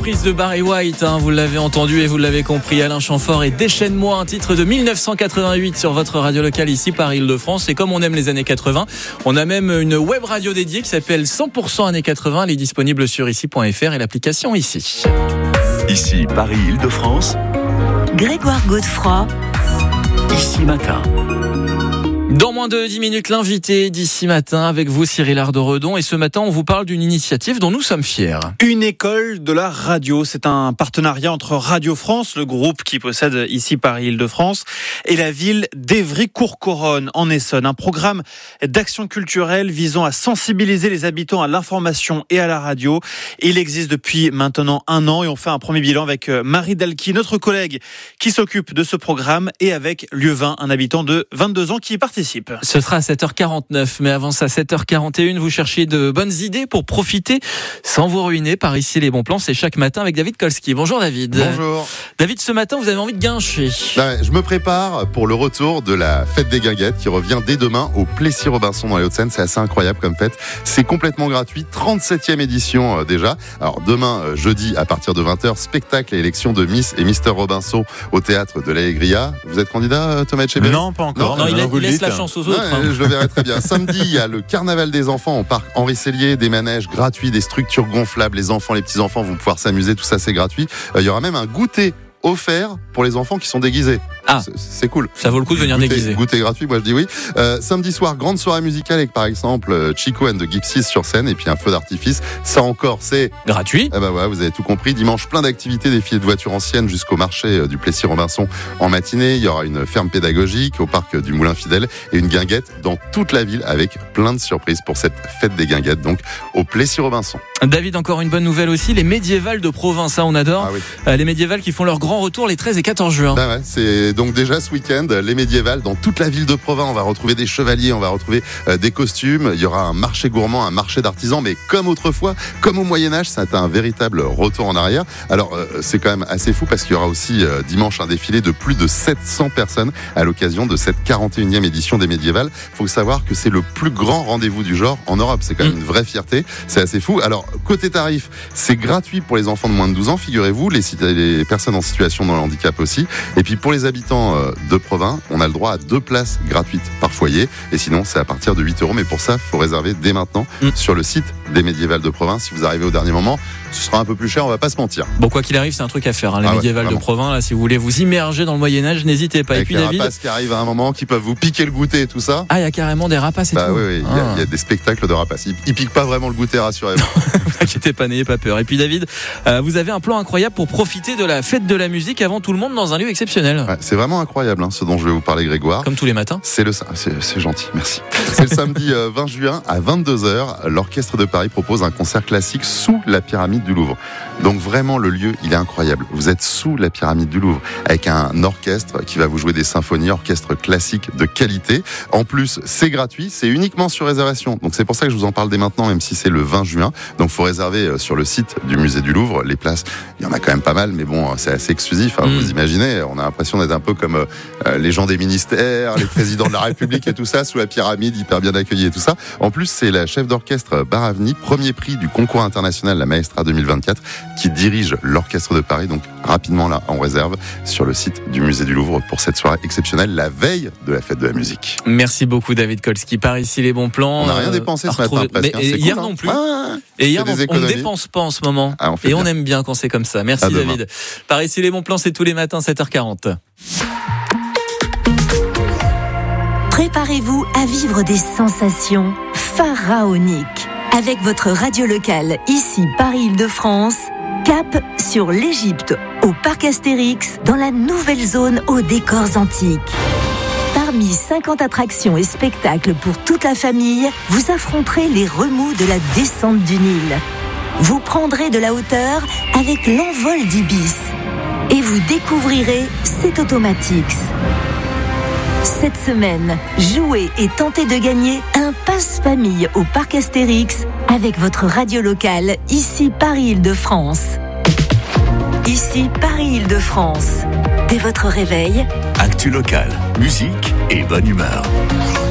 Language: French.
reprise de Barry White, vous l'avez entendu et vous l'avez compris, Alain Chamfort et Déchaîne-moi, un titre de 1988 sur votre radio locale ici par Île-de-France. Et comme on aime les années 80, on a même une web radio dédiée qui s'appelle 100% années 80. Elle est disponible sur ici.fr et l'application Ici. Ici Paris Île-de-France. Grégoire Godefroy. Ici Matin. Dans moins de 10 minutes, l'invité d'ici matin avec vous, Cyril Ardo-Redon. Et ce matin, on vous parle d'une initiative dont nous sommes fiers. Une école de la radio. C'est un partenariat entre Radio France, le groupe qui possède ici Paris Île-de-France, et la ville d'Évry-Courcouronnes en Essonne. Un programme d'action culturelle visant à sensibiliser les habitants à l'information et à la radio. Il existe depuis maintenant 1 an et on fait un premier bilan avec Marie Dalki, notre collègue qui s'occupe de ce programme, et avec Lieuvin, un habitant de 22 ans qui y participe. Ce sera à 7h49, mais avant ça, 7h41, vous cherchez de bonnes idées pour profiter sans vous ruiner. Par ici, les bons plans, c'est chaque matin avec David Kolski. Bonjour David. Bonjour. David, ce matin, vous avez envie de guincher. Je me prépare pour le retour de la fête des guinguettes qui revient dès demain au Plessis-Robinson dans les Hauts-de-Seine. C'est assez incroyable comme fête. C'est complètement gratuit. 37e édition déjà. Alors demain, jeudi, à partir de 20h, spectacle et élection de Miss et Mister Robinson au théâtre de l'Alegria. Vous êtes candidat, Thomas Etchebest ? Non, pas encore. Non, il laisse la chance aux autres. Je le verrai très bien. Samedi, il y a le carnaval des enfants au parc Henri Sellier, des manèges gratuits, des structures gonflables. Les enfants, les petits-enfants vont pouvoir s'amuser. Tout ça, c'est gratuit. Il y aura même un goûter offert pour les enfants qui sont déguisés. C'est cool. Ça vaut le coup de venir déguiser. Goûter gratuit, moi je dis oui. Samedi soir, grande soirée musicale avec par exemple Chico and the Gypsies sur scène et puis un feu d'artifice. Ça encore, c'est gratuit. Vous avez tout compris. Dimanche, plein d'activités, défilés de voitures anciennes jusqu'au marché du Plessis-Robinson en matinée. Il y aura une ferme pédagogique au parc du Moulin Fidèle et une guinguette dans toute la ville avec plein de surprises pour cette fête des guinguettes, donc au Plessis-Robinson. David, encore une bonne nouvelle aussi, les médiévales de Provins, ça on adore. Les médiévales qui font leur grand retour les 13 et 14 juin. C'est donc déjà ce week-end, les médiévales dans toute la ville de Provins. On va retrouver des chevaliers, on va retrouver des costumes. Il y aura un marché gourmand, un marché d'artisans, mais comme autrefois, comme au Moyen-Âge, c'est un véritable retour en arrière. Alors, c'est quand même assez fou parce qu'il y aura aussi dimanche un défilé de plus de 700 personnes à l'occasion de cette 41e édition des médiévales. Il faut savoir que c'est le plus grand rendez-vous du genre en Europe. C'est quand même une vraie fierté. C'est assez fou. Alors, côté tarif, c'est gratuit pour les enfants de moins de 12 ans, figurez-vous, les personnes en situation de handicap aussi. Et puis pour les habitants de Provins, on a le droit à 2 places gratuites par foyer. Et sinon, c'est à partir de 8 €. Mais pour ça, il faut réserver dès maintenant sur le site des médiévales de Provins. Si vous arrivez au dernier moment, ce sera un peu plus cher, on va pas se mentir. Bon, quoi qu'il arrive, c'est un truc à faire. Les médiévales de Provins, là, si vous voulez vous immerger dans le Moyen-Âge, n'hésitez pas. Avec et puis les David, rapaces qui arrivent à un moment, qui peuvent vous piquer le goûter et tout ça. Il y a carrément des rapaces et tout. Oui, il y a des spectacles de rapaces. Ils piquent pas vraiment le goûter, rassurez-vous. Ne vous inquiétez pas, n'ayez pas peur. Et puis David, vous avez un plan incroyable pour profiter de la fête de la musique avant tout le monde dans un lieu exceptionnel. C'est vraiment incroyable, ce dont je vais vous parler, Grégoire. Comme tous les matins. C'est gentil, merci. C'est le samedi 20 juin à 22h. L'Orchestre de Paris propose un concert classique sous la pyramide du Louvre. Donc vraiment, le lieu, il est incroyable. Vous êtes sous la pyramide du Louvre avec un orchestre qui va vous jouer des symphonies, orchestre classique de qualité. En plus, c'est gratuit, c'est uniquement sur réservation. Donc c'est pour ça que je vous en parle dès maintenant, même si c'est le 20 juin. Donc faut réserver sur le site du musée du Louvre. Les places, il y en a quand même pas mal, mais bon, c'est assez exclusif. Vous imaginez, on a l'impression d'être un peu comme les gens des ministères, les présidents de la République et tout ça, sous la pyramide, hyper bien accueillis et tout ça. En plus, c'est la chef d'orchestre Baravni, premier prix du concours international La Maestra 2024, qui dirige l'Orchestre de Paris. Donc rapidement là, on réserve sur le site du musée du Louvre pour cette soirée exceptionnelle, la veille de la fête de la musique. Merci beaucoup David Kolski. Par ici les bons plans. On n'a rien dépensé ce matin presque. Mais hier non plus. Et hier on ne dépense pas en ce moment. On aime bien quand c'est comme ça. Merci David. Par ici les bons plans, c'est tous les matins 7h40. Préparez-vous à vivre des sensations pharaoniques avec votre radio locale ici Paris Île-de-France. Cap sur l'Égypte, au parc Astérix, dans la nouvelle zone aux décors antiques. Parmi 50 attractions et spectacles pour toute la famille, vous affronterez les remous de la descente du Nil. Vous prendrez de la hauteur avec l'envol d'Ibis. Et vous découvrirez C'est Automatics. Cette semaine, jouez et tentez de gagner un passe-famille au parc Astérix avec votre radio locale, ici Paris Île-de-France. Ici Paris Île-de-France. Dès votre réveil, actu locale, musique et bonne humeur.